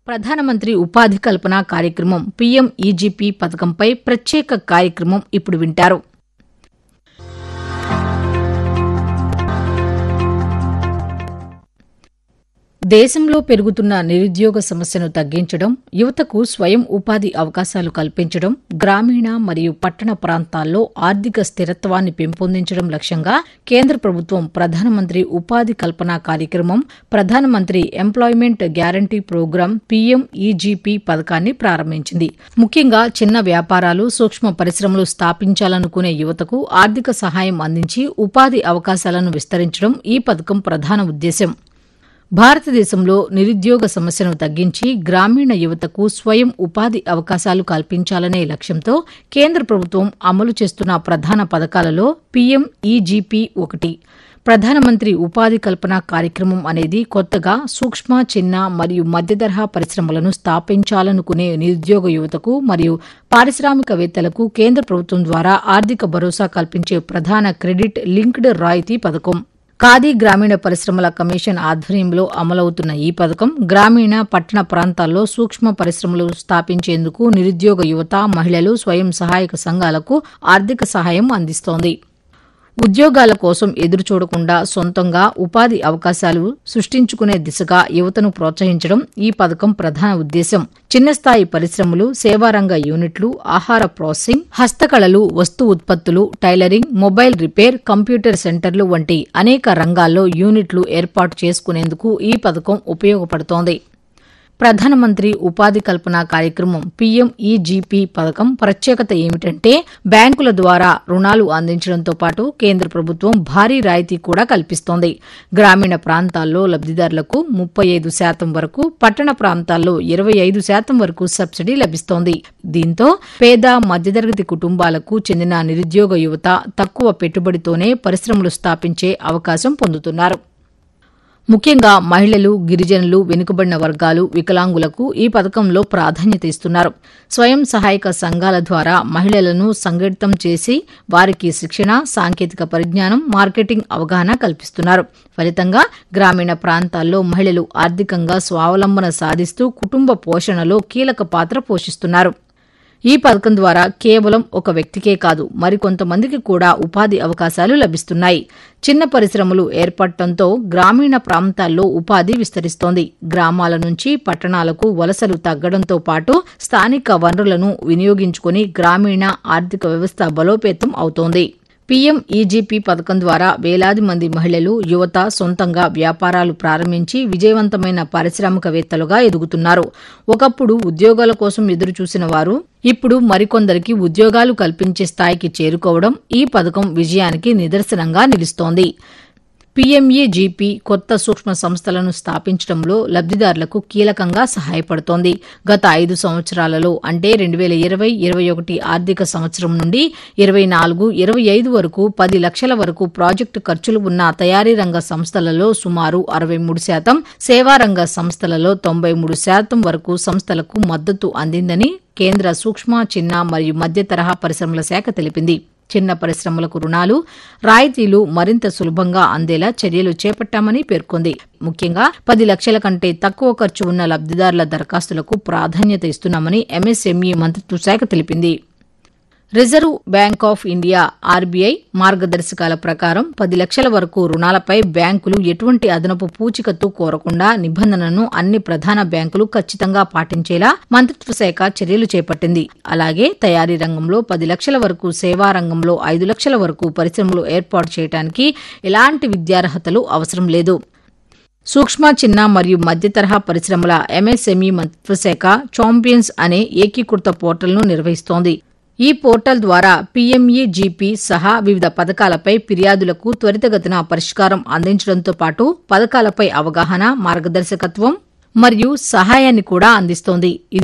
ప్రధానమంత్రి ఉపాధి కల్పన కార్యక్రమం పీఎంఈజీపీ పథకంపై ప్రత్యేక కార్యక్రమం ఇప్పుడు వింటారు. దేశంలో పెరుగుతున్న నిరుద్యోగ సమస్యను తగ్గించడం, యువతకు స్వయం ఉపాధి అవకాశాలు కల్పించడం, గ్రామీణ మరియు పట్టణ ప్రాంతాల్లో ఆర్థిక స్థిరత్వాన్ని పెంపొందించడం లక్ష్యంగా కేంద్ర ప్రభుత్వం ప్రధానమంత్రి ఉపాధి కల్పన కార్యక్రమం, ప్రధానమంత్రి ఎంప్లాయ్మెంట్ గ్యారంటీ ప్రోగ్రాం పీఎంఈజీపీ పథకాన్ని ప్రారంభించింది. ముఖ్యంగా చిన్న వ్యాపారాలు, సూక్ష్మ పరిశ్రమలు స్థాపించాలనుకునే యువతకు ఆర్థిక సహాయం అందించి ఉపాధి అవకాశాలను విస్తరించడం ఈ పథకం ప్రధాన ఉద్దేశం. భారతదేశంలో నిరుద్యోగ సమస్యను తగ్గించి గ్రామీణ యువతకు స్వయం ఉపాధి అవకాశాలు కల్పించాలనే లక్ష్యంతో కేంద్ర ప్రభుత్వం అమలు చేస్తున్న ప్రధాన పథకాలలో పీఎంఈజీపీ ఒకటి. ప్రధానమంత్రి ఉపాధి కల్పన కార్యక్రమం అనేది కొత్తగా సూక్ష్మ, చిన్న మరియు మధ్యతరహా పరిశ్రమలను స్థాపించాలనుకునే నిరుద్యోగ యువతకు మరియు పారిశ్రామికవేత్తలకు కేంద్ర ప్రభుత్వం ద్వారా ఆర్థిక భరోసా కల్పించే ప్రధాన క్రెడిట్ లింక్డ్ రాయితీ పథకం. ఖాదీ గ్రామీణ పరిశ్రమల కమిషన్ ఆధ్వర్యంలో అమలవుతున్న ఈ పథకం గ్రామీణ, పట్టణ ప్రాంతాల్లో సూక్ష్మ పరిశ్రమలు స్థాపించేందుకు నిరుద్యోగ యువత, మహిళలు, స్వయం సహాయక సంఘాలకు ఆర్థిక సహాయం అందిస్తోంది. ఉద్యోగాల కోసం ఎదురుచూడకుండా సొంతంగా ఉపాధి అవకాశాలు సృష్టించుకునే దిశగా యువతను ప్రోత్సహించడం ఈ పథకం ప్రధాన ఉద్దేశం. చిన్న స్థాయి పరిశ్రమలు, సేవారంగ యూనిట్లు, ఆహార ప్రాసెసింగ్, హస్తకళలు, వస్తు ఉత్పత్తులు, టైలరింగ్, మొబైల్ రిపేర్, కంప్యూటర్ సెంటర్లు వంటి అనేక రంగాల్లో యూనిట్లు ఏర్పాటు చేసుకునేందుకు ఈ పథకం ఉపయోగపడుతోంది. ప్రధానమంత్రి ఉపాధి కల్పన కార్యక్రమం పీఎంఈజీపీ పథకం ప్రత్యేకత ఏమిటంటే బ్యాంకుల ద్వారా రుణాలు అందించడంతో పాటు కేంద్ర ప్రభుత్వం భారీ రాయితీ కూడా కల్పిస్తోంది. గ్రామీణ ప్రాంతాల్లో లబ్దిదారులకు 35% వరకు, పట్టణ ప్రాంతాల్లో 25% వరకు సబ్సిడీ లభిస్తోంది. దీంతో పేద, మధ్యతరగతి కుటుంబాలకు చెందిన నిరుద్యోగ యువత తక్కువ పెట్టుబడితోనే పరిశ్రమలు స్థాపించే అవకాశం పొందుతున్నారు. ముఖ్యంగా మహిళలు, గిరిజనులు, వెనుకబడిన వర్గాలు, వికలాంగులకు ఈ పథకంలో ప్రాధాన్యత ఇస్తున్నారు. స్వయం సహాయక సంఘాల ద్వారా మహిళలను సంఘటితం చేసి వారికి శిక్షణ, సాంకేతిక పరిజ్ఞానం, మార్కెటింగ్ అవగాహన కల్పిస్తున్నారు. ఫలితంగా గ్రామీణ ప్రాంతాల్లో మహిళలు ఆర్థికంగా స్వావలంబన సాధిస్తూ కుటుంబ పోషణలో కీలక పాత్ర పోషిస్తున్నారు. ఈ పథకం ద్వారా కేవలం ఒక వ్యక్తికే కాదు, మరికొంతమందికి కూడా ఉపాధి అవకాశాలు లభిస్తున్నాయి. చిన్న పరిశ్రమలు ఏర్పడటంతో గ్రామీణ ప్రాంతాల్లో ఉపాధి విస్తరిస్తోంది. గ్రామాల నుంచి పట్టణాలకు వలసలు తగ్గడంతో పాటు స్థానిక వనరులను వినియోగించుకుని గ్రామీణ ఆర్థిక వ్యవస్థ బలోపేతం అవుతోంది. పీఎంఈజీపీ పథకం ద్వారా వేలాది మంది మహిళలు, యువత సొంతంగా వ్యాపారాలు ప్రారంభించి విజయవంతమైన పారిశ్రామికవేత్తలుగా ఎదుగుతున్నారు. ఒకప్పుడు ఉద్యోగాల కోసం ఎదురుచూసిన వారు ఇప్పుడు మరికొందరికి ఉద్యోగాలు కల్పించే స్థాయికి చేరుకోవడం ఈ పథకం విజయానికి నిదర్శనంగా నిలుస్తోంది. పీఎంఈజీపీ కొత్త సూక్ష్మ సంస్థలను స్థాపించడంలో లబ్దిదారులకు కీలకంగా సహాయపడుతోంది. గత 5 సంవత్సరాలలో అంటే 2020-21 ఆర్థిక సంవత్సరం నుండి 24-25 వరకు 10 లక్షల వరకు ప్రాజెక్టు ఖర్చులు ఉన్న తయారీ రంగ సంస్థలలో సుమారు 63%, సేవారంగ సంస్థలలో 93% వరకు సంస్థలకు మద్దతు అందిందని కేంద్ర సూక్ష్మ, చిన్న మరియు మధ్య తరహా పరిశ్రమల శాఖ తెలిపింది. చిన్న పరిశ్రమలకు రుణాలు, రాయితీలు మరింత సులభంగా అందేలా చర్యలు చేపట్టామని పేర్కొంది. ముఖ్యంగా 10 లక్షల కంటే తక్కువ ఖర్చు ఉన్న లబ్దిదారుల దరఖాస్తులకు ప్రాధాన్యత ఇస్తున్నామని ఎంఎస్ఎంఈ మంత్రిత్వ శాఖ తెలిపింది. Reserve bank of India RBI మార్గదర్శకాల ప్రకారం 10 లక్షల వరకు రుణాలపై బ్యాంకులు ఎటువంటి అదనపు పూచికత్తు కోరకుండా నిబంధనను అన్ని ప్రధాన బ్యాంకులు ఖచ్చితంగా పాటించేలా మంత్రిత్వ శాఖ చర్యలు చేపట్టింది. అలాగే తయారీ రంగంలో 10 లక్షల వరకు, సేవా రంగంలో 5 లక్షల వరకు పరిశ్రమలు ఏర్పాటు చేయడానికి ఎలాంటి విద్యార్హతలు అవసరం లేదు. సూక్ష్మ, చిన్న మరియు మధ్య తరహా పరిశ్రమల ఎంఎస్ఎంఈ మంత్రిత్వ శాఖ ఛాంపియన్స్ అనే ఏకీకృత పోర్టల్ను నిర్వహిస్తోంది. ఈ పోర్టల్ ద్వారా పీఎంఈజీపీ సహా వివిధ పథకాలపై ఫిర్యాదులకు త్వరితగతిన పరిష్కారం అందించడంతో పాటు పథకాలపై అవగాహన, మార్గదర్శకత్వం మరియు సహాయాన్ని కూడా అందిస్తోంది.